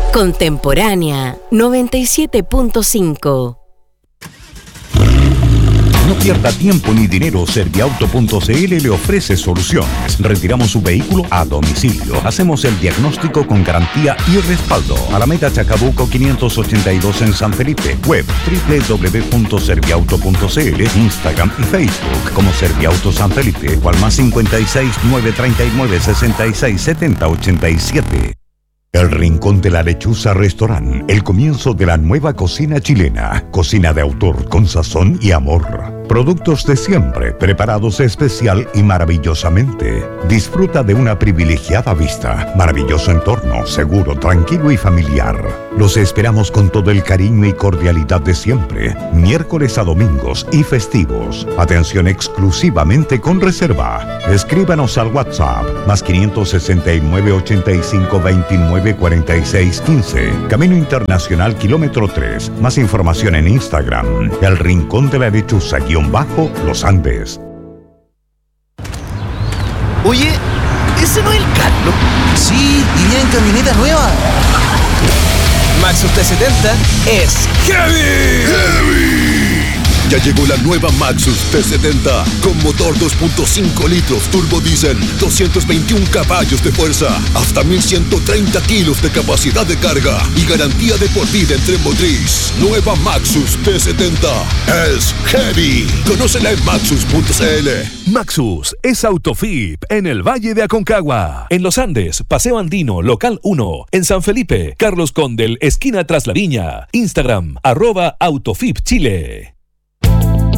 Contemporánea 97.5. No pierda tiempo ni dinero. Serviauto.cl le ofrece soluciones. Retiramos su vehículo a domicilio. Hacemos el diagnóstico con garantía y respaldo. Alameda Chacabuco 582 en San Felipe. Web www.serviauto.cl. Instagram y Facebook como Serviauto San Felipe. O al más 56 939 66 70 87. El Rincón de la Lechuza Restaurant, el comienzo de la nueva cocina chilena. Cocina de autor con sazón y amor. Productos de siempre, preparados especial y maravillosamente. Disfruta de una privilegiada vista, maravilloso entorno, seguro, tranquilo y familiar. Los esperamos con todo el cariño y cordialidad de siempre. Miércoles a domingos y festivos. Atención exclusivamente con reserva. Escríbanos al WhatsApp, más 569 85 29 46 15. Camino Internacional Kilómetro 3. Más información en Instagram. El Rincón de la Lechuza _Los Andes. Oye, ¿ese no es el Carlos? Sí, y viene en camioneta nueva. Maxus T70 es heavy. Ya llegó la nueva Maxus T70 con motor 2.5 litros turbo diésel, 221 caballos de fuerza, hasta 1130 kilos de capacidad de carga y garantía de por vida en tren motriz. Nueva Maxus T70 es heavy. Conócela en maxus.cl. Maxus es Autofip en el Valle de Aconcagua. En Los Andes, Paseo Andino, Local 1. En San Felipe, Carlos Condel, esquina Tras la Viña. Instagram, @Autofip Chile.